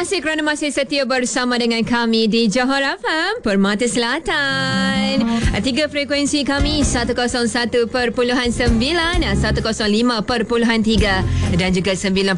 kasih kerana masih setia bersama dengan kami di Johor FM Permata Selatan. 3 frekuensi kami 101.9, 105.3 dan juga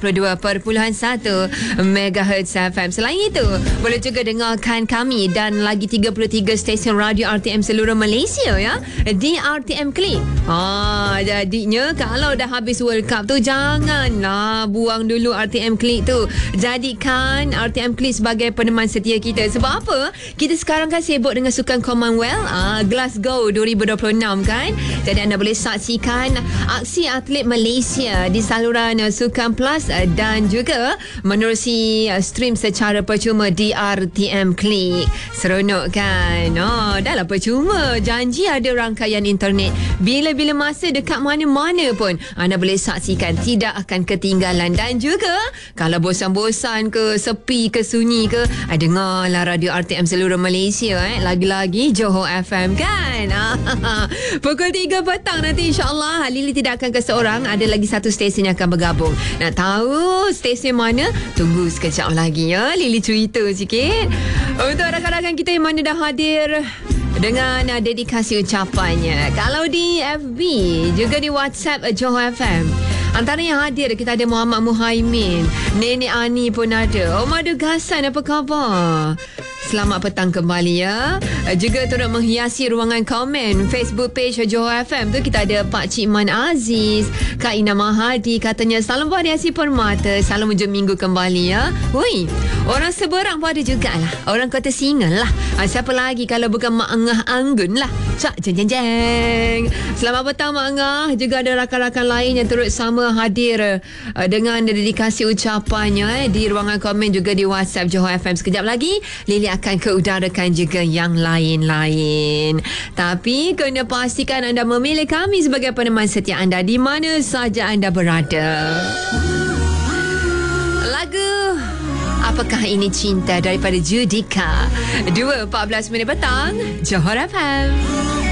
92.1 MHz FM. Selain itu, boleh juga dengarkan kami dan lagi 33 stesen radio RTM seluruh Malaysia ya di RTM Klik. Jadinya kalau dah habis World Cup tu janganlah buang dulu RTM Klik tu. Jadikan RTM Klik sebagai peneman setia kita. Sebab apa? Kita sekarang kan sibuk dengan Sukan Commonwealth Glasgow 2026 kan. Jadi anda boleh saksikan aksi atlet Malaysia di saluran Sukan Plus dan juga menerusi stream secara percuma di RTM Klik. Seronok kan? Dah lah percuma. Janji ada rangkaian internet bila-bila masa, dekat mana-mana pun anda boleh saksikan, tidak akan ketinggalan. Dan juga kalau bosan-bosan ke, sepi ke, sunyi ke, dengarlah radio RTM seluruh Malaysia lagi-lagi Johor FM kan. Pukul 3 petang nanti insyaAllah Lily tidak akan keseorang, ada lagi satu stesen yang akan bergabung. Nak tahu stesen mana? Tunggu sekejap lagi ya, Lily cerita sikit. Untuk rakan-rakan kita yang mana dah hadir dengan dedikasi ucapannya, kalau di FB juga di WhatsApp Johor FM, antara yang hadir kita ada Muhammad Muhaimin, Nenek Ani pun ada. Madu Gasan, apa khabar? Selamat petang kembali ya. Juga turut menghiasi ruangan komen Facebook page Johor FM tu, kita ada Pak Cik Man Aziz, Kak Ina Mahadi, katanya salam variasi permata, salam hujung minggu kembali ya. Hui, orang Seberang pun ada jugalah, orang Kota Singal lah. Siapa lagi kalau bukan Mak Angah Anggun lah. Cak jeng jeng jeng. Selamat petang Mak Angah. Juga ada rakan-rakan lain yang turut sama hadir dengan dedikasi ucapannya di ruangan komen juga di WhatsApp Johor FM. Sekejap lagi Lily akan keudarakan juga yang lain-lain. Tapi kena pastikan anda memilih kami sebagai peneman setia anda di mana saja anda berada. Lagu Apakah Ini Cinta daripada Judika. 2:14 petang, Johor FM.